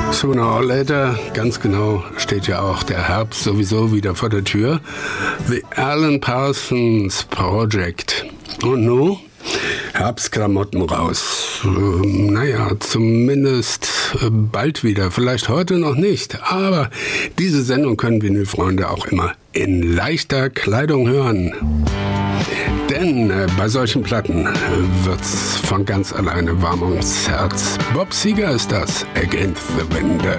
Sooner or later, ganz genau, steht ja auch der Herbst sowieso wieder vor der Tür. The Alan Parsons Project. Und nun? Herbstklamotten raus. Naja, zumindest bald wieder. Vielleicht heute noch nicht. Aber diese Sendung können Vinylfreunde auch immer in leichter Kleidung hören. Denn bei solchen Platten wird's von ganz alleine warm ums Herz. Bob Seger ist das, Against the Wind.